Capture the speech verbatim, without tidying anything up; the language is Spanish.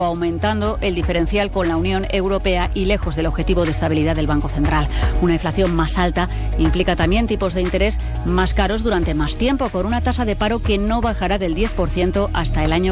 aumentando el diferencial con la Unión Europea y lejos del objetivo de estabilidad del Banco Central. Una inflación más alta implica también tipos de interés más caros durante más tiempo, con una tasa de paro que no bajará del diez por ciento hasta el año